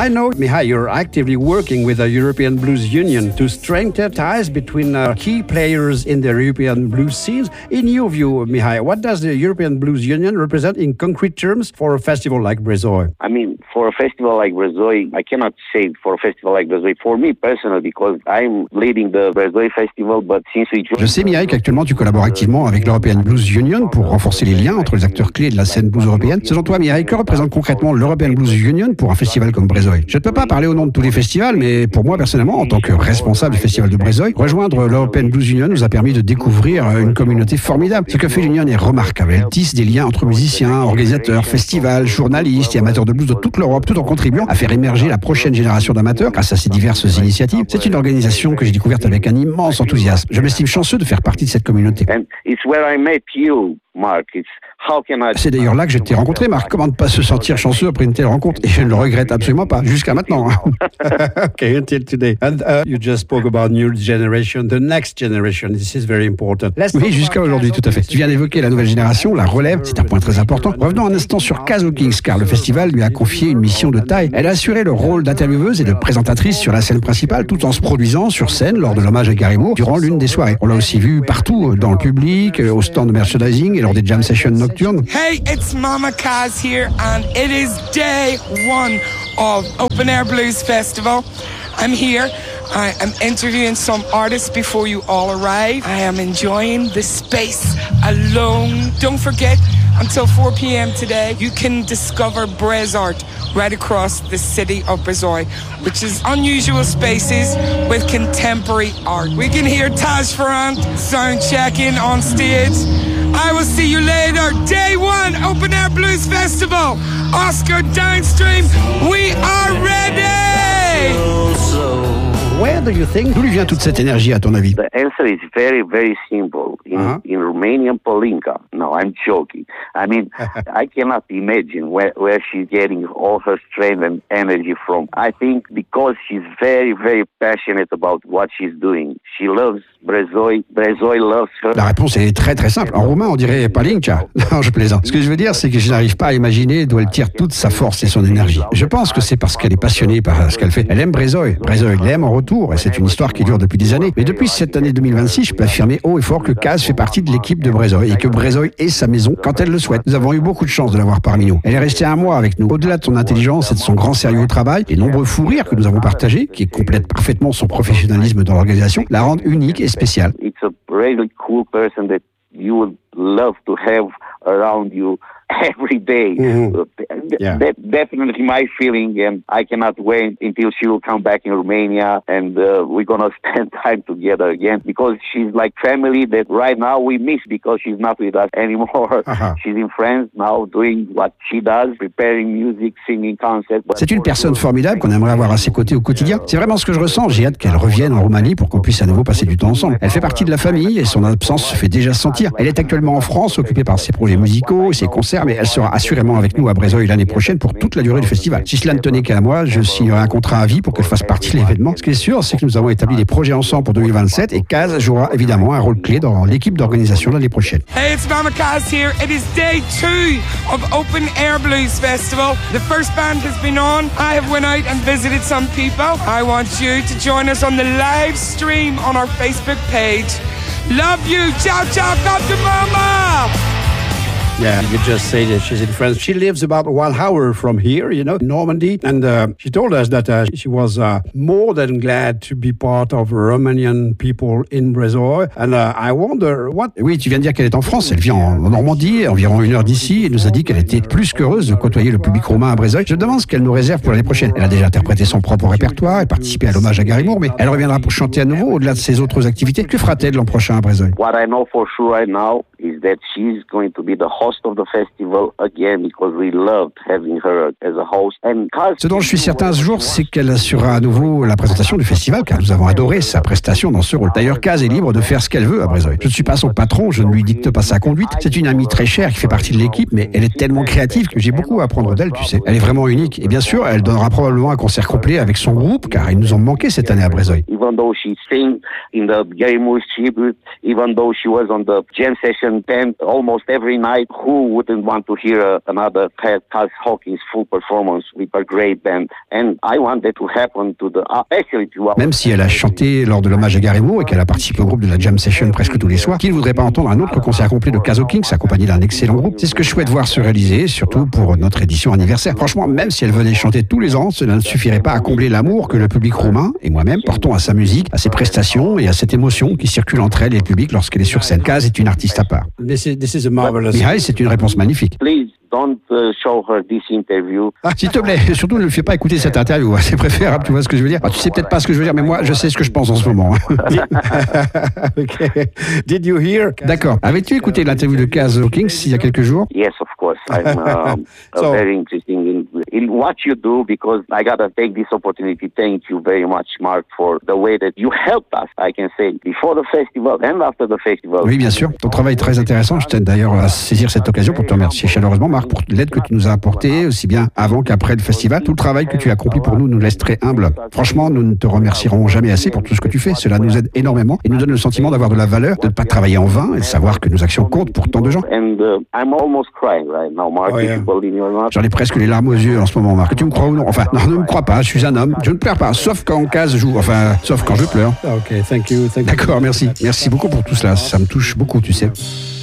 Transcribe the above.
I know, Mihai, you're actively working with the European Blues Union to strengthen ties between key players in the European blues scenes. In your view, Mihai, what does the European Blues Union represent in concrete terms for a festival like Brezoy? I mean, for a festival like Brezoy, I cannot say for a festival like Brezoy. For me personally, because I'm leading the Brezoy Festival, but since we joined... Je sais, Mihai, qu'actuellement tu collabores activement avec l'European Blues Union pour renforcer les liens entre les acteurs clés de la scène blues européenne. Selon toi, Mihai, que représente concrètement l'European Blues Union pour un festival comme Brezoy? Je ne peux pas parler au nom de tous les festivals, mais pour moi personnellement, en tant que responsable du festival de Brezoy, rejoindre l'European Blues Union nous a permis de découvrir une communauté formidable. Ce que fait l'Union est remarquable. Elle tisse des liens entre musiciens, organisateurs, festivals, journalistes et amateurs de blues de toute l'Europe, tout en contribuant à faire émerger la prochaine génération d'amateurs grâce à ces diverses initiatives. C'est une organisation que j'ai découverte avec un immense enthousiasme. Je m'estime chanceux de faire partie de cette communauté. C'est d'ailleurs là que je t'ai rencontré, Marc. Comment ne pas se sentir chanceux après une telle rencontre? Et je ne le regrette absolument pas, jusqu'à maintenant. Okay, until today. And you just spoke about new generation, the next generation. This is very important. Oui, jusqu'à aujourd'hui, tout à fait. Tu viens d'évoquer la nouvelle génération, la relève, c'est un point très important. Revenons un instant sur Kaz Hawkins, car le festival lui a confié une mission de taille. Elle a assuré le rôle d'intervieweuse et de présentatrice sur la scène principale, tout en se produisant sur scène lors de l'hommage à Gary Moore durant l'une des soirées. On l'a aussi vu partout, dans le public, au stand de merchandising et lors des jam sessions nocturnes. Hey, it's Mama Kaz here, and it is day one of Open Air Blues Festival. I'm here. I am interviewing some artists before you all arrive. I am enjoying the space alone. Don't forget, until 4 p.m. today, you can discover Brez art right across the city of Brezoy, which is unusual spaces with contemporary art. We can hear Taj Farrant sound checking on stage. I will see you later. Day one, Open Air Blues Festival. Oscar Downstream, we are ready! Where do you think? D'où lui vient toute cette énergie, à ton avis? The answer is very, very simple. In Romanian Polinka. No, I'm joking. I mean, I cannot imagine where she's getting all her strength and energy from. I think because she's very, very passionate about what she's doing. She loves Brezoy. Brezoy loves her. La réponse est très très simple. En roumain, on dirait Palinka. Non, je plaisante. Ce que je veux dire, c'est que je n'arrive pas à imaginer d'où elle tire toute sa force et son énergie. Je pense que c'est parce qu'elle est passionnée par ce qu'elle fait. Elle aime Brezoy. Brezoy l'aime en retour, et c'est une histoire qui dure depuis des années. Mais depuis cette année 2026, je peux affirmer haut et fort que Kaz fait partie de l'équipe de Brezoy et que Brezoy est sa maison quand elle le souhaite. Nous avons eu beaucoup de chance de l'avoir parmi nous. Elle est restée un mois avec nous. Au-delà de son intelligence et de son grand sérieux au travail, les nombreux fous rires que nous avons partagés, qui complètent parfaitement son professionnalisme dans l'organisation, la rendent unique et spéciale. It's a really cool person that you would love to have around you every day. That's definitely my feeling, and I cannot wait until she will come back in Romania, and we're gonna spend time together again, because she's like family that right now we miss because she's not with us anymore. She's in France now doing what she does, preparing music, singing concerts. C'est une personne formidable qu'on aimerait avoir à ses côtés au quotidien. C'est vraiment ce que je ressens. J'ai hâte qu'elle revienne en Roumanie pour qu'on puisse à nouveau passer du temps ensemble. Elle fait partie de la famille et son absence se fait déjà sentir. Elle est actuellement en France, occupée par ses projets musicaux, ses concerts, mais elle sera assurément avec nous à Brezoy l'année prochaine pour toute la durée du festival. Si cela ne tenait qu'à moi, je signerai un contrat à vie pour qu'elle fasse partie de l'événement. Ce qui est sûr, c'est que nous avons établi des projets ensemble pour 2027 et Kaz jouera évidemment un rôle clé dans l'équipe d'organisation l'année prochaine. Hey, it's Mama Kaz here. It is day 2 of Open Air Blues Festival. The first band has been on. I have went out and visited some people. I want you to join us on the live stream on our Facebook page. Love you. Ciao, ciao. Come to Mama. Yeah, you just say that she's in France. She lives about 1 hour from here, you know, Normandy. And she told us that she was more than glad to be part of Romanian people in Brezoy. And I wonder what... Oui, tu viens de dire qu'elle est en France. Elle vient en Normandie, environ 1 heure d'ici, et nous a dit qu'elle était plus qu'heureuse de côtoyer le public roumain à Brezoy. Je demande ce qu'elle nous réserve pour l'année prochaine. Elle a déjà interprété son propre répertoire et participé à l'hommage à Gary Moore, mais elle reviendra pour chanter à nouveau au-delà de ses autres activités. Que fera-t-elle l'an prochain à Brezoy? What I know for sure right now is that she's going to be the host of the festival again, because we loved having her as a host. And ce dont je suis certain ce jour, c'est qu'elle assurera à nouveau la présentation du festival, car nous avons adoré sa prestation dans ce rôle. D'ailleurs, Kaz est libre de faire ce qu'elle veut à Brezoy. Je ne suis pas son patron, je ne lui dicte pas sa conduite. C'est une amie très chère qui fait partie de l'équipe, mais elle est tellement créative que j'ai beaucoup à apprendre d'elle, tu sais. Elle est vraiment unique. Et bien sûr, elle donnera probablement un concert complet avec son groupe, car ils nous ont manqué cette année à Brezoy. Even though she sang in the Gary Moore tribute, even though she was on the jam session session band almost every night. Who wouldn't want to hear another Cass Hawkins full performance with a great band? And I want that to happen to the actually to Même si elle a chanté lors de l'hommage à Gary Moore et qu'elle a participé au groupe de la Jam Session presque tous les soirs, qui ne voudrait pas entendre un autre concert complet de Cass Hawkins accompagné d'un excellent groupe? C'est ce que je souhaite voir se réaliser, surtout pour notre édition anniversaire. Franchement, même si elle venait chanter tous les ans, cela ne suffirait pas à combler l'amour que le public roumain et moi-même portons à sa musique, à ses prestations et à cette émotion qui circule entre elle et le public lorsqu'elle est sur scène. Cass est une artiste à part. Mihail, c'est une réponse magnifique. Please don't show her this interview. S'il te plaît, surtout ne le fais pas écouter cette interview. C'est préférable, tu vois ce que je veux dire. Tu sais peut-être pas ce que je veux dire, mais moi, je sais ce que je pense en ce moment. Okay. Did you hear? D'accord. Avais-tu écouté l'interview de Cass Hawkins il y a quelques jours? Yes, of course. I'm very interested in what you do because I gotta take this opportunity. Thank you very much, Mark, for the way that you helped us, I can say, before the festival and after the festival. Oui, bien sûr. Ton travail est très intéressant. Je tiens d'ailleurs à saisir cette occasion pour te remercier chaleureusement, Marc, pour l'aide que tu nous as apportée, aussi bien avant qu'après le festival. Tout le travail que tu as accompli pour nous laisse très humble. Franchement, nous ne te remercierons jamais assez pour tout ce que tu fais. Cela nous aide énormément et nous donne le sentiment d'avoir de la valeur, de ne pas travailler en vain et de savoir que nos actions comptent pour tant de gens. I'm almost crying right now, Mark. J'en ai presque les larmes aux yeux en ce moment, Marc. Tu me crois ou non? Enfin, non, ne me crois pas. Je suis un homme. Je ne pleure pas, sauf quand Cass joue. Enfin, sauf quand je pleure. Okay, thank you. D'accord, merci. Merci beaucoup pour tout cela. Ça me touche beaucoup, tu sais.